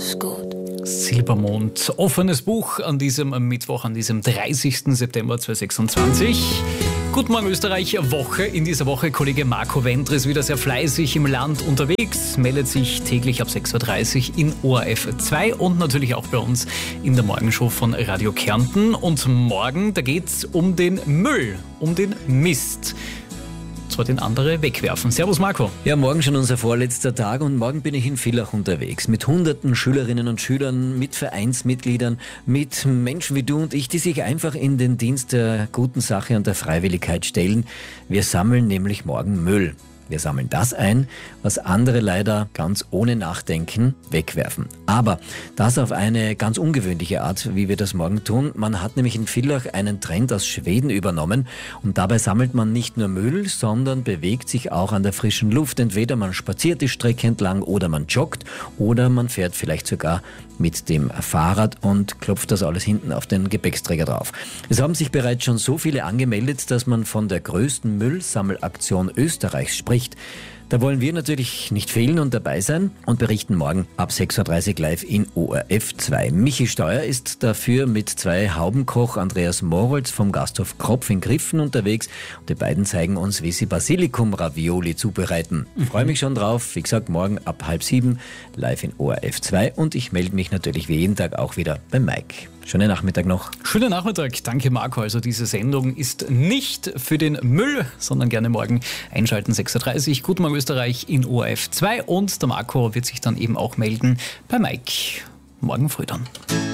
ist gut. Silbermond, offenes Buch an diesem Mittwoch, an diesem 30. September 2026. Guten Morgen Österreich, Woche. In dieser Woche Kollege Marco Wentre ist wieder sehr fleißig im Land unterwegs, meldet sich täglich ab 6.30 Uhr in ORF 2 und natürlich auch bei uns in der Morgenshow von Radio Kärnten. Und morgen, da geht's um den Müll, um den Mist. Zwar den andere wegwerfen. Servus Marco. Ja, morgen schon unser vorletzter Tag und morgen bin ich in Villach unterwegs mit hunderten Schülerinnen und Schülern, mit Vereinsmitgliedern, mit Menschen wie du und ich, die sich einfach in den Dienst der guten Sache und der Freiwilligkeit stellen. Wir sammeln nämlich morgen Müll. Wir sammeln das ein, was andere leider ganz ohne Nachdenken wegwerfen. Aber das auf eine ganz ungewöhnliche Art, wie wir das morgen tun. Man hat nämlich in Villach einen Trend aus Schweden übernommen und dabei sammelt man nicht nur Müll, sondern bewegt sich auch an der frischen Luft. Entweder man spaziert die Strecke entlang oder man joggt oder man fährt vielleicht sogar mit dem Fahrrad und klopft das alles hinten auf den Gepäcksträger drauf. Es haben sich bereits schon so viele angemeldet, dass man von der größten Müllsammelaktion Österreichs spricht. Da wollen wir natürlich nicht fehlen und dabei sein und berichten morgen ab 6.30 Uhr live in ORF 2. Michi Steuer ist dafür mit 2 Haubenkoch Andreas Morolz vom Gasthof Kropf in Griffen unterwegs. Und die beiden zeigen uns, wie sie Basilikum-Ravioli zubereiten. Ich freue mich schon drauf. Wie gesagt, morgen ab 6:30 live in ORF 2 und ich melde mich natürlich wie jeden Tag auch wieder bei Mike. Schönen Nachmittag noch. Schönen Nachmittag, danke Marco. Also diese Sendung ist nicht für den Müll, sondern gerne morgen einschalten, 6.30 Uhr. Guten Morgen Österreich in ORF 2 und der Marco wird sich dann eben auch melden bei Mike. Morgen früh dann.